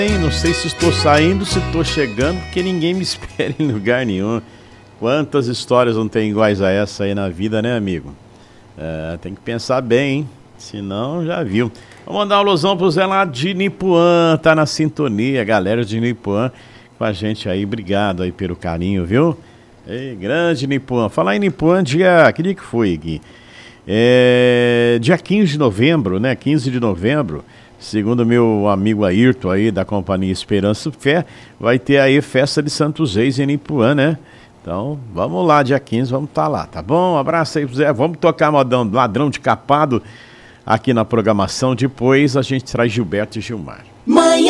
Não sei se estou saindo, se estou chegando, porque ninguém me espera em lugar nenhum. Quantas histórias não tem iguais a essa aí na vida, né, amigo? Tem que pensar bem, hein? Senão já viu. Vou mandar um alusão pro Zé lá de Nipuã, tá na sintonia, galera de Nipuã com a gente aí. Obrigado aí pelo carinho, viu? Ei, grande Nipuã. Falar em Nipuã, que dia que foi aqui? Dia 15 de novembro, né? 15 de novembro, segundo meu amigo Ayrton aí da companhia Esperança Fé, vai ter aí festa de Santos Reis em Nipuã, né? Então, vamos lá, dia 15, vamos estar lá, tá bom? Um abraço aí pro Zé. Vamos tocar modão Ladrão de Capado aqui na programação. Depois a gente traz Gilberto e Gilmar. Manhã